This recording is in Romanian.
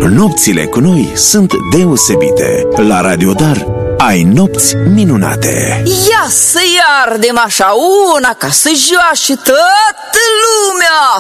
Nopțile cu noi sunt deosebite. La Radio Dar ai nopți minunate. Ia să iardem așa una ca să joace toată lumea.